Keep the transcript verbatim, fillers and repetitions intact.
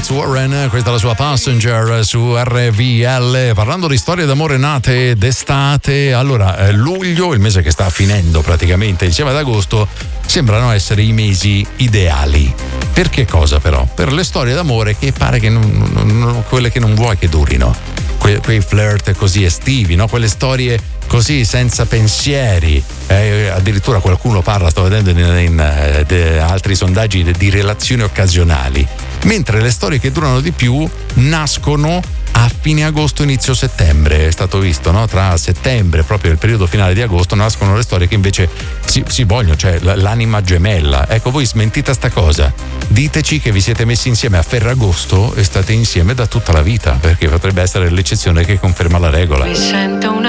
Fats Warren, questa è la sua Passenger su R V L. Parlando di storie d'amore nate d'estate, allora eh, luglio, il mese che sta finendo praticamente insieme ad agosto, sembrano essere i mesi ideali. Per che cosa però? Per le storie d'amore che pare che non, non, non, quelle che non vuoi che durino, que, quei flirt così estivi, no? Quelle storie così senza pensieri, eh, addirittura qualcuno parla, sto vedendo in, in de, altri sondaggi de, di relazioni occasionali, mentre le storie che durano di più nascono a fine agosto, inizio settembre. È stato visto, no? Tra settembre, proprio il periodo finale di agosto, nascono le storie che invece si, si vogliono, cioè l'anima gemella. Ecco, voi smentite sta cosa, diteci che vi siete messi insieme a Ferragosto e state insieme da tutta la vita, perché potrebbe essere l'eccezione che conferma la regola. Mi sento una